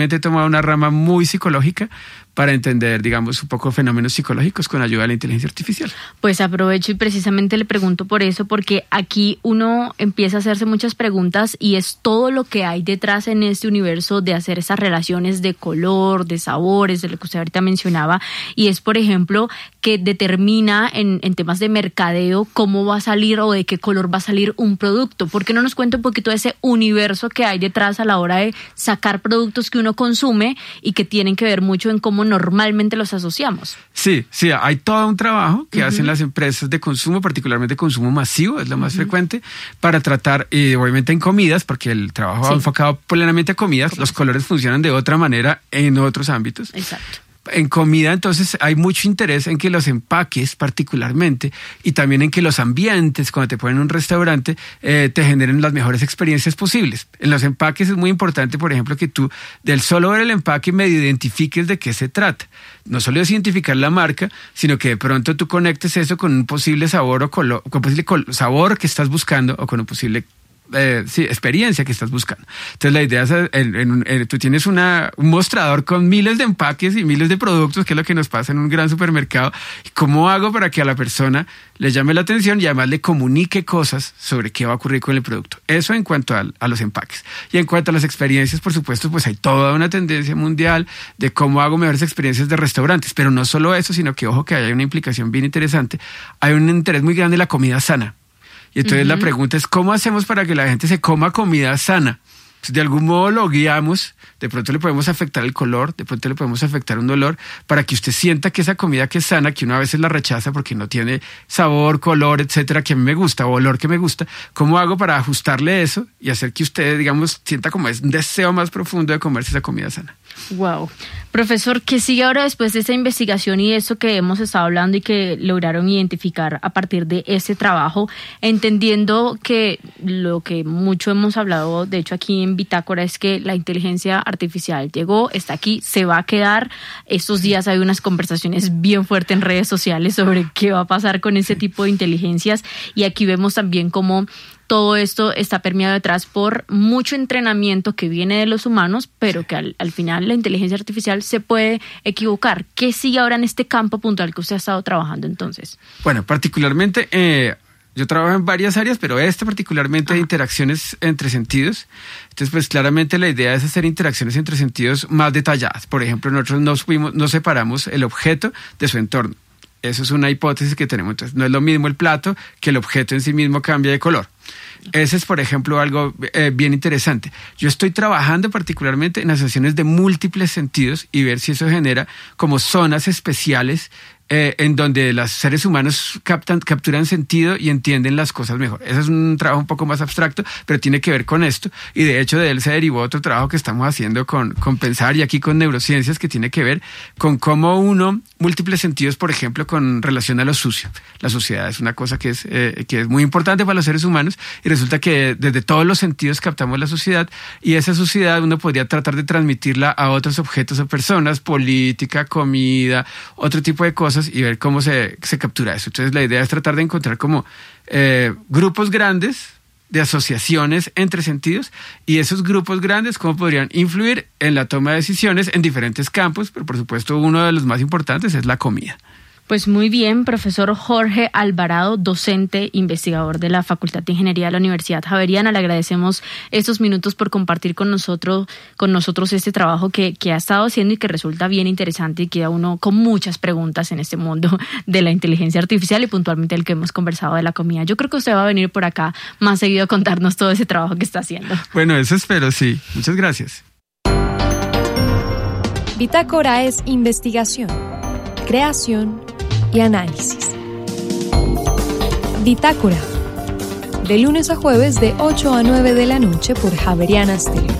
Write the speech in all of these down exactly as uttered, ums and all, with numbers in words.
posteriormente he tomado una rama muy psicológica para entender, digamos, un poco fenómenos psicológicos con ayuda de la inteligencia artificial. Pues aprovecho y precisamente le pregunto por eso, porque aquí uno empieza a hacerse muchas preguntas y es todo lo que hay detrás en este universo de hacer esas relaciones de color, de sabores, de lo que usted ahorita mencionaba, y es, por ejemplo, que determina en, en temas de mercadeo cómo va a salir o de qué color va a salir un producto. ¿Por qué no nos cuenta un poquito de ese universo que hay detrás a la hora de sacar productos que uno consume y que tienen que ver mucho en cómo normalmente los asociamos? Sí, sí, hay todo un trabajo que uh-huh. hacen las empresas de consumo, particularmente consumo masivo, es lo más uh-huh. frecuente, para tratar, y obviamente en comidas, porque el trabajo sí. va enfocado plenamente a comidas, ¿Cómo? Los colores funcionan de otra manera en otros ámbitos. Exacto. En comida, entonces, hay mucho interés en que los empaques, particularmente, y también en que los ambientes, cuando te ponen en un restaurante, eh, te generen las mejores experiencias posibles. En los empaques es muy importante, por ejemplo, que tú, del solo ver el empaque, medio identifiques de qué se trata. No solo es identificar la marca, sino que de pronto tú conectes eso con un posible sabor o color, con un posible col- sabor que estás buscando o con un posible Eh, sí, experiencia que estás buscando. Entonces la idea es, en, en, en, tú tienes una, un mostrador con miles de empaques y miles de productos, que es lo que nos pasa en un gran supermercado. ¿Cómo hago para que a la persona le llame la atención y además le comunique cosas sobre qué va a ocurrir con el producto? Eso en cuanto a, a los empaques. Y en cuanto a las experiencias, por supuesto, pues hay toda una tendencia mundial de cómo hago mejores experiencias de restaurantes. Pero no solo eso, sino que, ojo, que hay una implicación bien interesante. Hay un interés muy grande en la comida sana. Y entonces uh-huh. la pregunta es, ¿cómo hacemos para que la gente se coma comida sana? Pues de algún modo lo guiamos, de pronto le podemos afectar el color, de pronto le podemos afectar un olor, para que usted sienta que esa comida que es sana, que uno a veces la rechaza porque no tiene sabor, color, etcétera, que a mí me gusta, o olor que me gusta, ¿cómo hago para ajustarle eso y hacer que usted, digamos, sienta como es un deseo más profundo de comerse esa comida sana? Wow. Profesor, ¿qué sigue ahora después de esta investigación y eso que hemos estado hablando y que lograron identificar a partir de ese trabajo, entendiendo que lo que mucho hemos hablado, de hecho aquí en Bitácora, es que la inteligencia artificial llegó, está aquí, se va a quedar? Estos días hay unas conversaciones bien fuertes en redes sociales sobre qué va a pasar con ese tipo de inteligencias, y aquí vemos también cómo todo esto está permeado detrás por mucho entrenamiento que viene de los humanos, pero que al, al final la inteligencia artificial se puede equivocar. ¿Qué sigue ahora en este campo puntual que usted ha estado trabajando entonces? Bueno, particularmente, eh, yo trabajo en varias áreas, pero esta particularmente de interacciones entre sentidos. Entonces, pues claramente la idea es hacer interacciones entre sentidos más detalladas. Por ejemplo, nosotros nos, fuimos, nos separamos el objeto de su entorno. Eso es una hipótesis que tenemos. Entonces, no es lo mismo el plato que el objeto en sí mismo cambia de color. Ese es, por ejemplo, algo eh, bien interesante. Yo estoy trabajando particularmente en asociaciones de múltiples sentidos y ver si eso genera como zonas especiales eh, en donde los seres humanos captan, capturan sentido y entienden las cosas mejor. Ese es un trabajo un poco más abstracto, pero tiene que ver con esto. Y de hecho de él se derivó otro trabajo que estamos haciendo con, con Pensar y aquí con neurociencias, que tiene que ver con cómo uno, múltiples sentidos, por ejemplo, con relación a lo sucio. La suciedad es una cosa que es, eh, que es muy importante para los seres humanos, y resulta que desde todos los sentidos captamos la suciedad, y esa suciedad uno podría tratar de transmitirla a otros objetos o personas, política, comida, otro tipo de cosas, y ver cómo se, se captura eso. Entonces la idea es tratar de encontrar como eh, grupos grandes de asociaciones entre sentidos, y esos grupos grandes cómo podrían influir en la toma de decisiones en diferentes campos, pero por supuesto uno de los más importantes es la comida. Pues muy bien, profesor Jorge Alvarado, docente, investigador de la Facultad de Ingeniería de la Universidad Javeriana. Le agradecemos estos minutos por compartir con nosotros, con nosotros este trabajo que, que ha estado haciendo y que resulta bien interesante y queda uno con muchas preguntas en este mundo de la inteligencia artificial y puntualmente el que hemos conversado de la comida. Yo creo que usted va a venir por acá más seguido a contarnos todo ese trabajo que está haciendo. Bueno, eso espero, sí. Muchas gracias. Bitácora es investigación, creación y análisis. Bitácora, de lunes a jueves de ocho a nueve de la noche por Javeriana Stereo.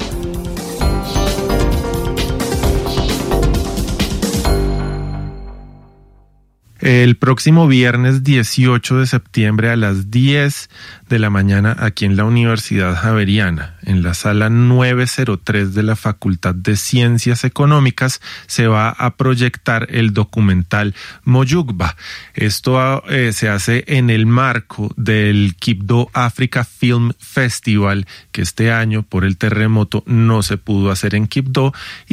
El próximo viernes dieciocho de septiembre a las diez de la mañana aquí en la Universidad Javeriana, en la sala nueve cero tres de la Facultad de Ciencias Económicas, se va a proyectar el documental Moyugba. Esto eh, se hace en el marco del Quibdó Africa Film Festival, que este año por el terremoto no se pudo hacer en Quibdó.